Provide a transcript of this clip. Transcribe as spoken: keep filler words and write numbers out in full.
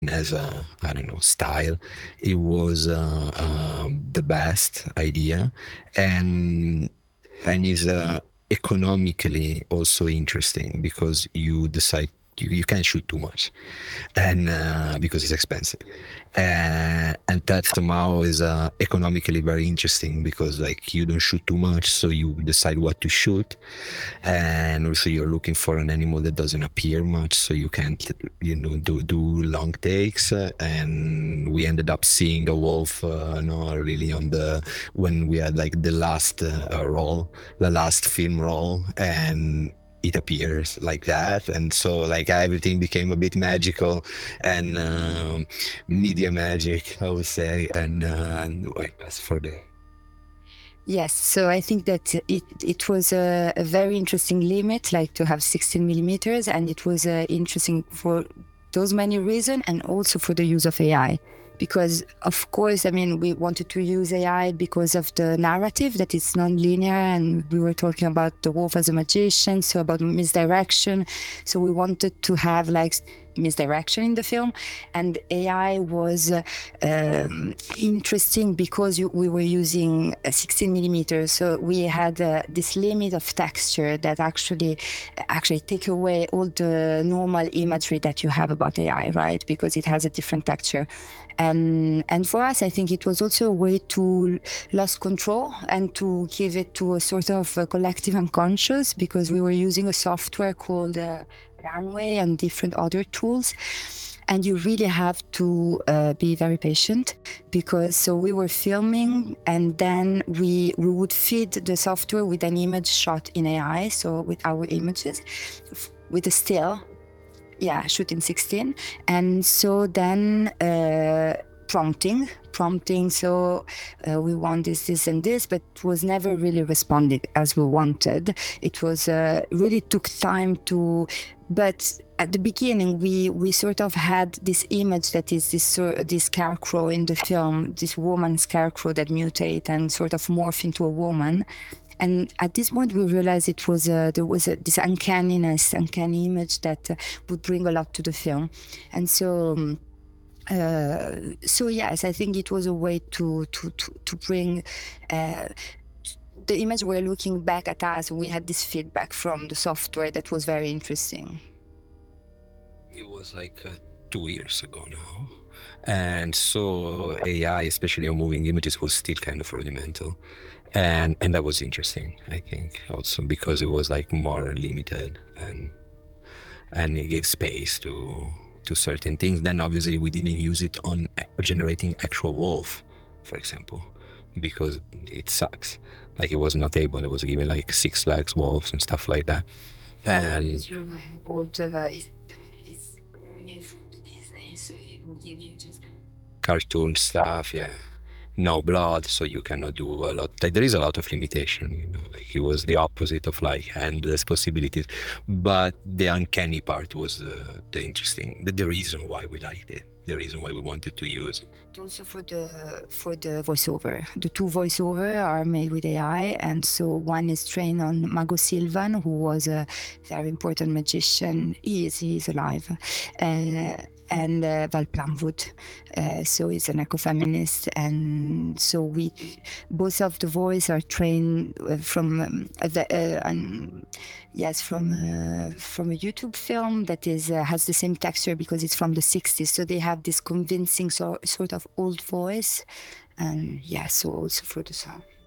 as a, I don't know, style. It was uh, um, the best idea, and and is uh, economically also interesting because you decide you, you can't shoot too much, and uh, because it's expensive, uh, and that somehow is uh, economically very interesting because like you don't shoot too much, so you decide what to shoot, and also you're looking for an animal that doesn't appear much, so you can't, you know, do do long takes. Uh, and we ended up seeing a wolf, uh, no, really on the when we had like the last uh, roll, the last film roll, and it appears like that, and so like everything became a bit magical and um, media magic, I would say, and, uh, and wait, that's for the Yes, so I think that it it was a, a very interesting limit, like to have sixteen millimeters, and it was uh, interesting for those many reasons, and also for the use of A I. Because of course, I mean, we wanted to use A I because of the narrative that it's non-linear, and we were talking about the wolf as a magician, so about misdirection. So we wanted to have like misdirection in the film, and A I was uh, um, interesting because you, we were using a sixteen millimeters, so we had uh, this limit of texture that actually actually take away all the normal imagery that you have about A I, right? Because it has a different texture. And, and for us, I think it was also a way to lose control and to give it to a sort of a collective unconscious, because we were using a software called uh, Runway and different other tools. And you really have to uh, be very patient, because so we were filming and then we, we would feed the software with an image shot in A I, so with our images, with a still, yeah, shoot in sixteen. And so then uh, prompting, prompting. So uh, we want this, this, and this, but it was never really responded as we wanted. It was uh, really took time to, but at the beginning we we sort of had this image that is this uh, this scarecrow in the film, this woman scarecrow that mutate and sort of morph into a woman. And at this point, we realized it was uh, there was a, this uncanniness, uncanny image that uh, would bring a lot to the film. And so, um, uh, so yes, I think it was a way to to to, to bring. Uh, the image we're looking back at us, we had this feedback from the software that was very interesting. It was like uh, two years ago now. And so A I, especially on moving images, was still kind of rudimental. And and that was interesting, I think, also because it was like more limited and and it gave space to to certain things. Then obviously we didn't use it on generating actual wolf, for example, because it sucks. Like it was not able, it was given like six legs wolves and stuff like that. And cartoon stuff, yeah. No blood, so you cannot do a lot. Like, there is a lot of limitation, you know. Like, it was the opposite of like endless possibilities. But the uncanny part was uh, the interesting, the, the reason why we liked it, the reason why we wanted to use it. Also for the for the voiceover, the two voiceover are made with A I, and so one is trained on Mago Silvan, who was a very important magician. He is he is alive, uh, and uh, Val Plumwood. Uh, so he's an ecofeminist, and so we both of the voice are trained uh, from um, the, uh, um, yes from uh, from a YouTube film that is uh, has the same texture because it's from the sixties. So they have this convincing so, sort of old voice, and yeah, so also for the song.